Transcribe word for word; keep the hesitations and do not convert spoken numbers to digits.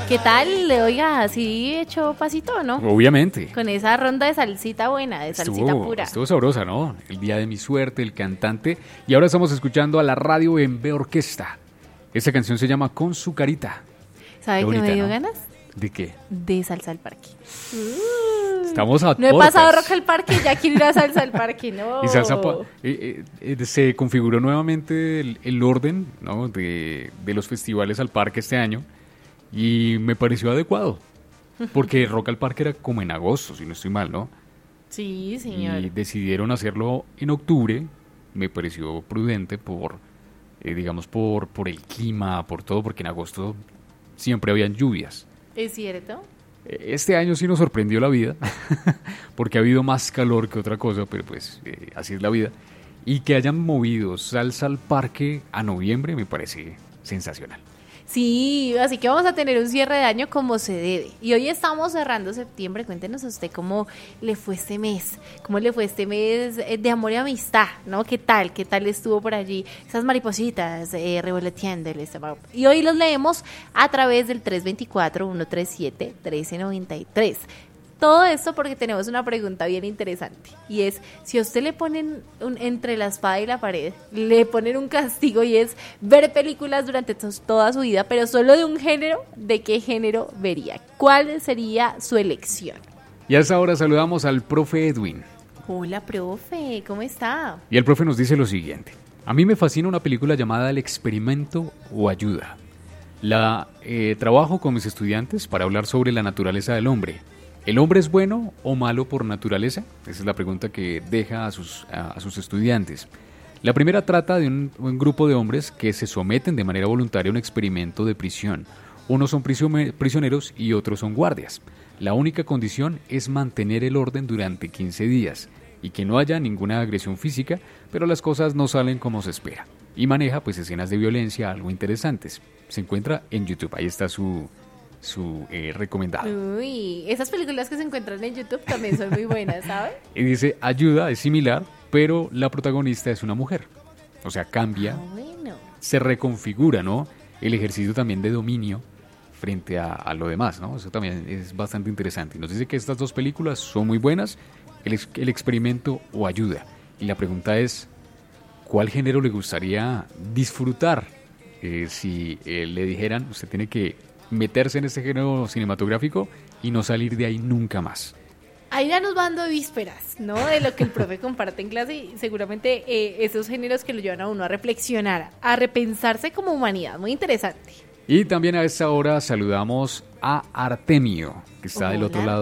¿Qué tal? Oiga, ¿sí echó pasito o no? Obviamente. Con esa ronda de salsita buena, de salsita estuvo, pura. Estuvo sabrosa, ¿no? El día de mi suerte, el cantante. Y ahora estamos escuchando a la radio en B Orquesta. Esta canción se llama Con su carita. ¿Sabe qué, bonita, me dio ¿no? ganas? ¿De qué? De salsa al parque. Estamos a No he puertas. pasado rock al parque, ya quiero ir a salsa al parque, no. Y salsa pa- eh, eh, eh, se configuró nuevamente el, el orden, ¿no? de, de los festivales al parque este año y me pareció adecuado porque Rock al Parque era como en agosto, si no estoy mal, ¿no? Sí, señor. Y decidieron hacerlo en octubre. Me pareció prudente por, eh, digamos, por, por el clima, por todo, porque en agosto siempre habían lluvias. ¿Es cierto? Este año sí nos sorprendió la vida, porque ha habido más calor que otra cosa, pero pues eh, así es la vida. Y que hayan movido salsa al parque a noviembre me parece sensacional. Sí, así que vamos a tener un cierre de año como se debe. Y hoy estamos cerrando septiembre. Cuéntenos a usted cómo le fue este mes, cómo le fue este mes de amor y amistad, ¿no? ¿Qué tal? ¿Qué tal estuvo por allí? Esas maripositas eh, revoloteando el estómago. Y hoy los leemos a través del tres dos cuatro, uno tres siete, uno tres nueve tres. Todo esto porque tenemos una pregunta bien interesante y es, si a usted le ponen un, entre la espada y la pared, le ponen un castigo y es ver películas durante to- toda su vida, pero solo de un género, ¿de qué género vería? ¿Cuál sería su elección? Y a esta hora saludamos al profe Edwin. Hola, profe, ¿cómo está? Y el profe nos dice lo siguiente. A mí me fascina una película llamada El Experimento o Ayuda. La eh, trabajo con mis estudiantes para hablar sobre la naturaleza del hombre. ¿El hombre es bueno o malo por naturaleza? Esa es la pregunta que deja a sus, a, a sus estudiantes. La primera trata de un, un grupo de hombres que se someten de manera voluntaria a un experimento de prisión. Unos son prisio- prisioneros y otros son guardias. La única condición es mantener el orden durante quince días y que no haya ninguna agresión física, pero las cosas no salen como se espera. Y maneja pues escenas de violencia algo interesantes. Se encuentra en YouTube, ahí está su... su eh, recomendado. Uy, esas películas que se encuentran en YouTube también son muy buenas, ¿sabes? Y dice, Ayuda es similar, pero la protagonista es una mujer. O sea, cambia, Ah, bueno. se reconfigura, ¿no? El ejercicio también de dominio frente a, a lo demás, ¿no? Eso también es bastante interesante. Y nos dice que estas dos películas son muy buenas, el, ex- el experimento o Ayuda. Y la pregunta es, ¿cuál género le gustaría disfrutar? Eh, si eh, le dijeran, usted tiene que meterse en este género cinematográfico y no salir de ahí nunca más. Ahí ya nos van dando vísperas, ¿no? De lo que el profe comparte en clase y seguramente eh, esos géneros que lo llevan a uno a reflexionar, a repensarse como humanidad. Muy interesante. Y también a esta hora saludamos a Artemio, que está del Hola, otro lado